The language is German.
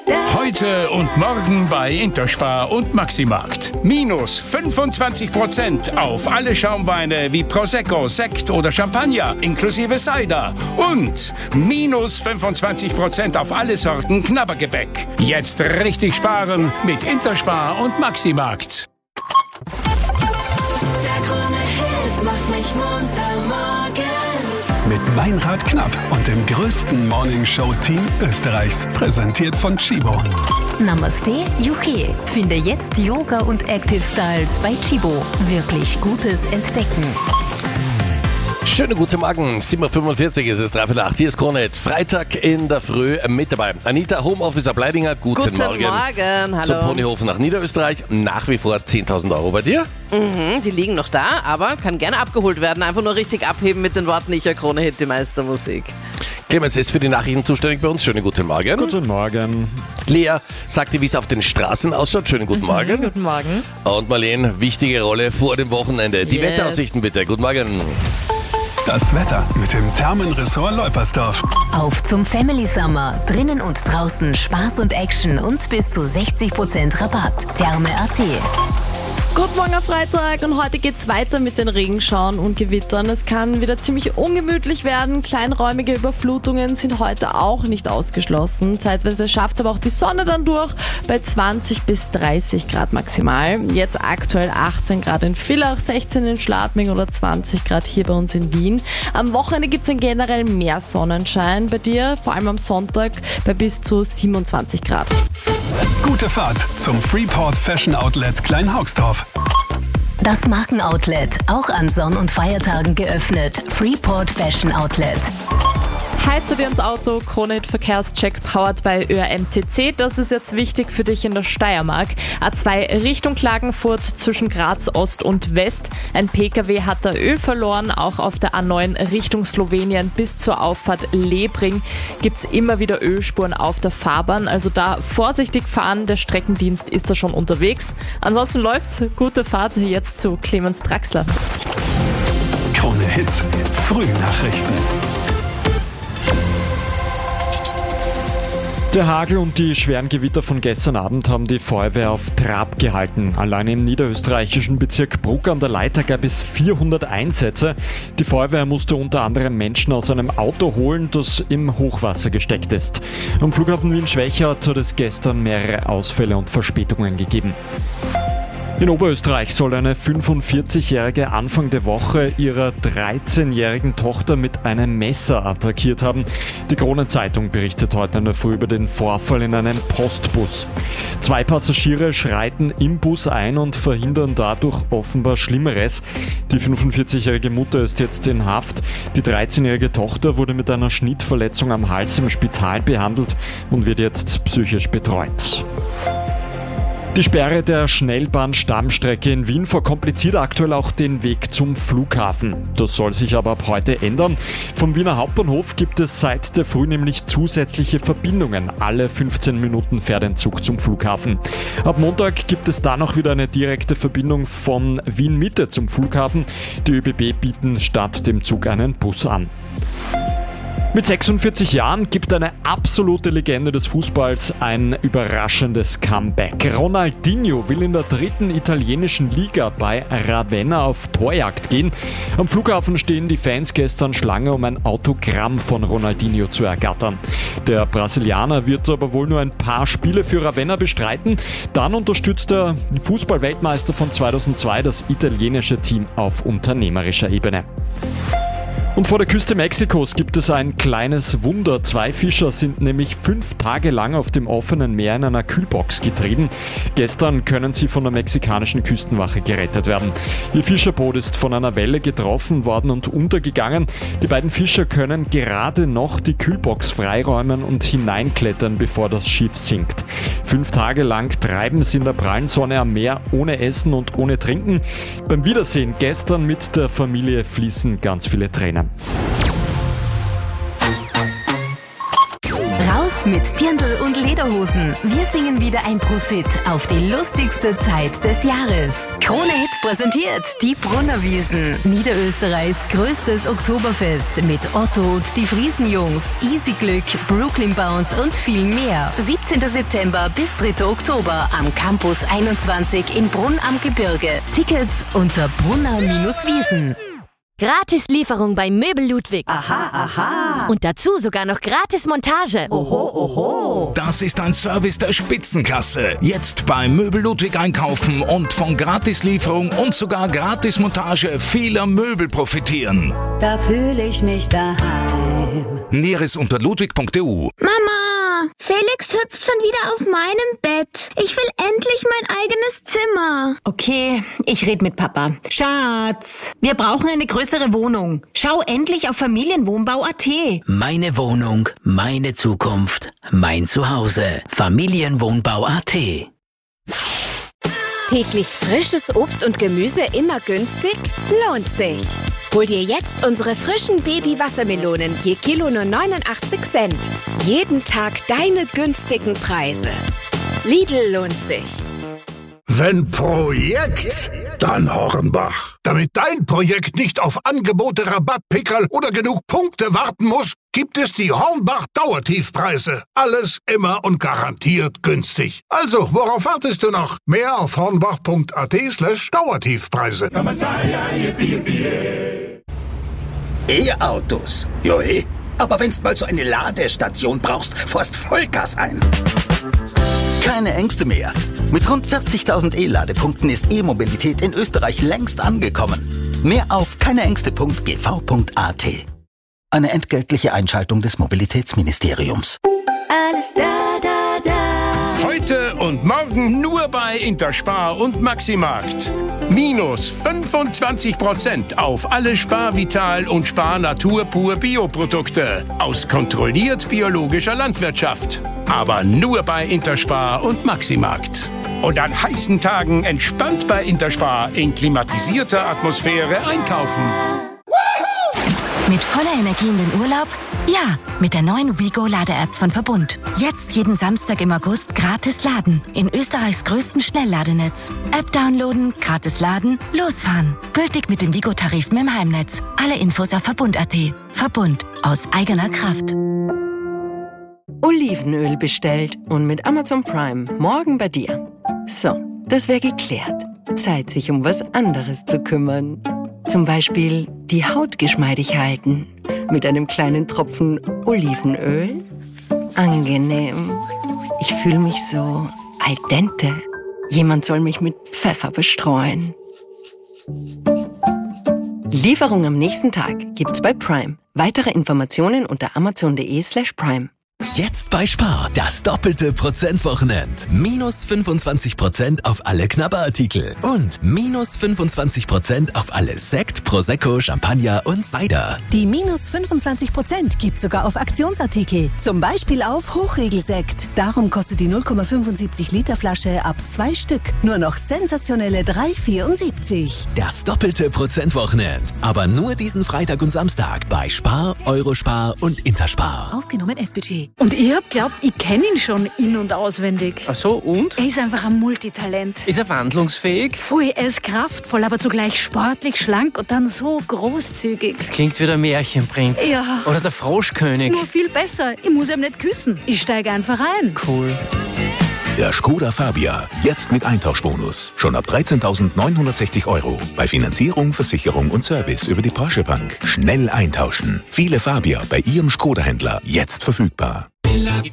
Heute und morgen bei Interspar und Maximarkt. Minus 25% auf alle Schaumweine wie Prosecco, Sekt oder Champagner inklusive Cider. Und minus 25% auf alle Sorten Knabbergebäck. Jetzt richtig sparen mit Interspar und Maximarkt. Der Krone-Hit macht mich munter morgen. Mit Meinrad Knapp und dem größten Morningshow-Team Österreichs. Präsentiert von Chibo. Namaste, Juche. Finde jetzt Yoga und Active Styles bei Chibo. Wirklich gutes Entdecken. Schönen guten Morgen, 7.45 Uhr ist es, 3:08. Hier ist Krone-Hit. Freitag in der Früh mit dabei. Anita, Homeoffice ab Leidinger, guten Morgen. Guten Morgen, hallo. Zum Ponyhofen nach Niederösterreich, nach wie vor 10.000 Euro bei dir. Die liegen noch da, aber kann gerne abgeholt werden. Einfach nur richtig abheben mit den Worten, ich höre Krone-Hit, die Meistermusik. Clemens ist für die Nachrichten zuständig bei uns. Schönen guten Morgen. Guten Morgen. Lea sagt dir, wie es auf den Straßen ausschaut. Schönen guten Morgen. Guten Morgen. Und Marlene, wichtige Rolle vor dem Wochenende. Die Wetteraussichten bitte. Guten Morgen. Das Wetter mit dem Thermenressort Leupersdorf. Auf zum Family Summer. Drinnen und draußen Spaß und Action und bis zu 60% Rabatt. Therme.at. Guten Morgen am Freitag und heute geht's weiter mit den Regenschauern und Gewittern. Es kann wieder ziemlich ungemütlich werden. Kleinräumige Überflutungen sind heute auch nicht ausgeschlossen. Zeitweise schafft es aber auch die Sonne dann durch bei 20 bis 30 Grad maximal. Jetzt aktuell 18 Grad in Villach, 16 in Schladming oder 20 Grad hier bei uns in Wien. Am Wochenende gibt's dann generell mehr Sonnenschein bei dir, vor allem am Sonntag bei bis zu 27 Grad. Gute Fahrt zum Freeport Fashion Outlet Kleinhaugsdorf. Das Markenoutlet. Auch an Sonn- und Feiertagen geöffnet. Freeport Fashion Outlet. Heize dir ins Auto, Krone-Hit Verkehrscheck powered by ÖRMTC. Das ist jetzt wichtig für dich in der Steiermark. A2 Richtung Klagenfurt zwischen Graz Ost und West. Ein PKW hat da Öl verloren. Auch auf der A9 Richtung Slowenien bis zur Auffahrt Lebring gibt's immer wieder Ölspuren auf der Fahrbahn. Also da vorsichtig fahren, der Streckendienst ist da schon unterwegs. Ansonsten läuft's. Gute Fahrt jetzt zu Clemens Draxler. Krone-Hit Frühnachrichten. Der Hagel und die schweren Gewitter von gestern Abend haben die Feuerwehr auf Trab gehalten. Allein im niederösterreichischen Bezirk Bruck an der Leiter gab es 400 Einsätze. Die Feuerwehr musste unter anderem Menschen aus einem Auto holen, das im Hochwasser gesteckt ist. Am Flughafen Wien-Schwechat hat es gestern mehrere Ausfälle und Verspätungen gegeben. In Oberösterreich soll eine 45-Jährige Anfang der Woche ihrer 13-jährigen Tochter mit einem Messer attackiert haben. Die Kronenzeitung berichtet heute in der Früh über den Vorfall in einem Postbus. 2 Passagiere schreiten im Bus ein und verhindern dadurch offenbar Schlimmeres. Die 45-jährige Mutter ist jetzt in Haft. Die 13-jährige Tochter wurde mit einer Schnittverletzung am Hals im Spital behandelt und wird jetzt psychisch betreut. Die Sperre der Schnellbahn-Stammstrecke in Wien verkompliziert aktuell auch den Weg zum Flughafen. Das soll sich aber ab heute ändern. Vom Wiener Hauptbahnhof gibt es seit der Früh nämlich zusätzliche Verbindungen. Alle 15 Minuten fährt ein Zug zum Flughafen. Ab Montag gibt es dann auch wieder eine direkte Verbindung von Wien-Mitte zum Flughafen. Die ÖBB bieten statt dem Zug einen Bus an. Mit 46 Jahren gibt eine absolute Legende des Fußballs ein überraschendes Comeback. Ronaldinho will in der 3. italienischen Liga bei Ravenna auf Torjagd gehen. Am Flughafen stehen die Fans gestern Schlange, um ein Autogramm von Ronaldinho zu ergattern. Der Brasilianer wird aber wohl nur ein paar Spiele für Ravenna bestreiten. Dann unterstützt der Fußballweltmeister von 2002 das italienische Team auf unternehmerischer Ebene. Und vor der Küste Mexikos gibt es ein kleines Wunder. 2 Fischer sind nämlich 5 Tage lang auf dem offenen Meer in einer Kühlbox getrieben. Gestern können sie von der mexikanischen Küstenwache gerettet werden. Ihr Fischerboot ist von einer Welle getroffen worden und untergegangen. Die beiden Fischer können gerade noch die Kühlbox freiräumen und hineinklettern, bevor das Schiff sinkt. 5 Tage lang treiben sie in der prallen Sonne am Meer, ohne Essen und ohne Trinken. Beim Wiedersehen gestern mit der Familie fließen ganz viele Tränen. Raus, mit Dirndl und Lederhosen. Wir singen wieder ein Prosit auf die lustigste Zeit des Jahres. Krone Hit präsentiert die Brunnerwiesen. Niederösterreichs größtes Oktoberfest mit Otto und die Friesenjungs, Easy Glück, Brooklyn Bounce und viel mehr. 17. September bis 3. Oktober am Campus 21 in Brunn am Gebirge. Tickets unter Brunner-Wiesen. Gratislieferung bei Möbel Ludwig. Aha, aha. Und dazu sogar noch gratis Montage. Oho, oho. Das ist ein Service der Spitzenklasse. Jetzt bei Möbel Ludwig einkaufen und von Gratislieferung und sogar Gratismontage vieler Möbel profitieren. Da fühle ich mich daheim. Näheres unter ludwig.eu. Mama, Felix hüpft schon wieder auf meinem Bett. Ich will endlich mein eigenes Zimmer. Okay, ich rede mit Papa. Schatz, wir brauchen eine größere Wohnung. Schau endlich auf Familienwohnbau.at. Meine Wohnung, meine Zukunft, mein Zuhause. Familienwohnbau.at. Täglich frisches Obst und Gemüse immer günstig? Lohnt sich. Hol dir jetzt unsere frischen Baby-Wassermelonen, je Kilo nur 89 Cent. Jeden Tag deine günstigen Preise. Lidl lohnt sich. Wenn Projekt, dann Hornbach. Damit dein Projekt nicht auf Angebote, Rabattpickerl oder genug Punkte warten muss, gibt es die Hornbach Dauertiefpreise. Alles immer und garantiert günstig. Also, worauf wartest du noch? Mehr auf hornbach.at/Dauertiefpreise. E-Autos. Johe, aber wenn's mal so eine Ladestation brauchst, fährst Vollgas ein. Keine Ängste mehr. Mit rund 40.000 E-Ladepunkten ist E-Mobilität in Österreich längst angekommen. Mehr auf keineängste.gv.at. Eine entgeltliche Einschaltung des Mobilitätsministeriums. Alles da, da, da. Heute und morgen nur bei Interspar und Maximarkt. Minus 25% auf alle Spar Vital und Spar Natur pur Bioprodukte aus kontrolliert biologischer Landwirtschaft. Aber nur bei Interspar und Maximarkt. Und an heißen Tagen entspannt bei Interspar in klimatisierter Atmosphäre einkaufen. Mit voller Energie in den Urlaub? Ja, mit der neuen WeGo-Lade-App von Verbund. Jetzt jeden Samstag im August gratis laden. In Österreichs größtem Schnellladenetz. App downloaden, gratis laden, losfahren. Gültig mit den WeGo-Tarifen im Heimnetz. Alle Infos auf Verbund.at. Verbund. Aus eigener Kraft. Olivenöl bestellt und mit Amazon Prime morgen bei dir. So, das wäre geklärt. Zeit, sich um was anderes zu kümmern. Zum Beispiel die Haut geschmeidig halten. Mit einem kleinen Tropfen Olivenöl. Angenehm. Ich fühle mich so al dente. Jemand soll mich mit Pfeffer bestreuen. Lieferung am nächsten Tag gibt's bei Prime. Weitere Informationen unter amazon.de/prime. Jetzt bei Spar, das doppelte Prozentwochenend. Minus 25% auf alle Knabberartikel und minus 25% auf alle Sekt, Prosecco, Champagner und Cider. Die minus 25% gibt sogar auf Aktionsartikel. Zum Beispiel auf Hochregelsekt. Darum kostet die 0,75 Liter Flasche ab 2 Stück nur noch sensationelle 3,74. Das doppelte Prozentwochenend. Aber nur diesen Freitag und Samstag bei Spar, Eurospar und Interspar. Ausgenommen S-Budget. Und ich hab glaubt, ich kenne ihn schon in- und auswendig. Ach so, und? Er ist einfach ein Multitalent. Ist er wandlungsfähig? Voll, er ist kraftvoll, aber zugleich sportlich, schlank und dann so großzügig. Das klingt wie der Märchenprinz. Ja. Oder der Froschkönig. Nur viel besser. Ich muss ihm nicht küssen. Ich steige einfach ein. Cool. Der Skoda Fabia, jetzt mit Eintauschbonus. Schon ab 13.960 €. Bei Finanzierung, Versicherung und Service über die Porsche Bank. Schnell eintauschen. Viele Fabia bei Ihrem Skoda-Händler jetzt verfügbar.